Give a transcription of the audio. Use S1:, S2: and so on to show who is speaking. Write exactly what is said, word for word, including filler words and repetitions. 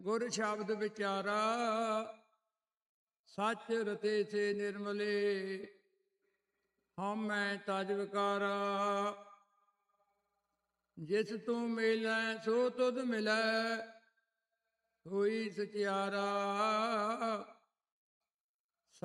S1: ਗੁਰ ਸ਼ਬਦ ਵਿਚਾਰਾ ਸੱਚ ਰਤੇ ਸੇ ਨਿਰਮਲੇ। ਹਮ ਮੈਂ ਤਜ ਵਿਕਾਰਾ ਜਿਸ ਤੂੰ ਮਿਲੈ ਸੋ ਤੁਧ ਮਿਲੈ ਹੋਈ ਸਚਿਆਰਾ।